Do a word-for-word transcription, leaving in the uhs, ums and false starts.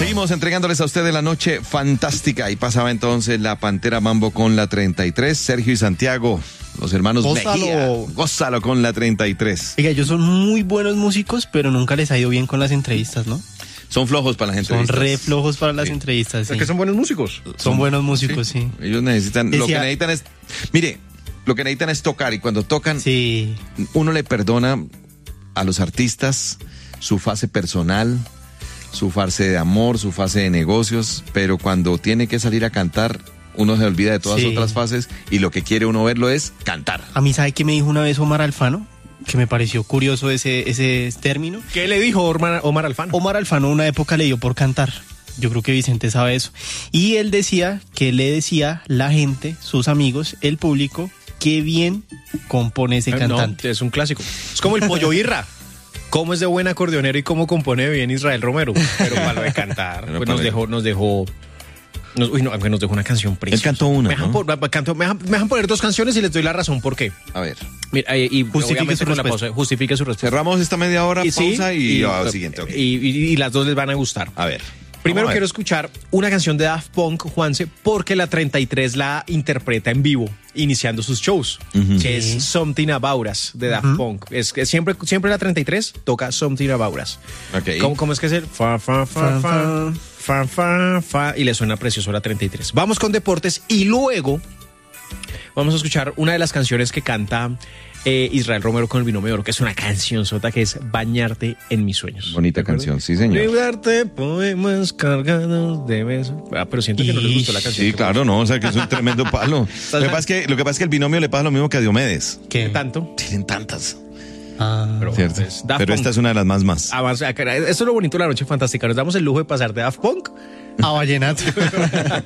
Seguimos entregándoles a ustedes la noche fantástica. Y pasaba entonces la Pantera Mambo con la treinta y tres. Sergio y Santiago, los hermanos Gózalo. Mejía. Gózalo con la treinta y tres. Oiga, ellos son muy buenos músicos, pero nunca les ha ido bien con las entrevistas, ¿no? Son flojos para las Son entrevistas. re flojos para las Sí. entrevistas, sí. Es que son buenos músicos. Son, Son- buenos músicos, sí. Ellos necesitan, lo Decía- que necesitan es, mire, lo que necesitan es tocar, y cuando tocan, Sí. uno le perdona a los artistas su fase personal, su fase de amor, su fase de negocios, pero cuando tiene que salir a cantar, uno se olvida de todas Sí. otras fases y lo que quiere uno verlo es cantar. A mí, ¿sabe qué me dijo una vez Omar Alfano? Que me pareció curioso ese, ese término. ¿Qué le dijo Omar, Omar Alfano? Omar Alfano una época le dio por cantar. Yo creo que Vicente sabe eso. Y él decía que le decía la gente, sus amigos, el público, qué bien compone ese No, cantante. es un clásico. Es como el Pollo Irra. Cómo es de buen acordeonero y cómo compone bien Israel Romero. Pero para lo de cantar, Pero pues para nos lo- dejó, nos dejó. Nos, uy, no, aunque nos dejó una canción preciosa. Él cantó una, Me dejan, ¿no? por- canto- me dejan- me dejan poner dos canciones y les doy la razón por qué. A ver, Mira, eh, y Justifique obviamente su con la respuesta. pausa, justifique su respuesta. cerramos esta media hora, Y sí, pausa y, a siguiente. ok. y, y- y las dos les van a gustar. A ver. Primero Vamos a quiero ver. escuchar una canción de Daft Punk, Juanse, porque la treinta y tres la interpreta en vivo, iniciando sus shows, Ujú. que Sí. es Something About Us de Daft Punk. Es que siempre, siempre la treinta y tres toca Something About Us. Ok. ¿Cómo, cómo es que es el? Fa, fa, fa, fa, fa, fa, fa, y le suena precioso la treinta y tres. Vamos con deportes y luego vamos a escuchar una de las canciones que canta eh, Israel Romero con el Binomio de Oro, que es una canción sota que es Bañarte en mis sueños. Bonita ¿De acuerdo? canción, sí, señor. Librarte poemas cargados de besos. Ah, pero siento que no les gustó la canción. Sí, claro, no, o sea que es un tremendo palo. Lo que pasa es que, lo que pasa es que el binomio le pasa lo mismo que a Diomedes. ¿Qué? Tanto. Tienen tantas. Ah, Pero, ¿Cierto? pues, Daft Pero Punk. esta es una de las más más. Avanza, esto es lo bonito de la noche fantástica. Nos damos el lujo de pasar de Daft Punk a vallenato.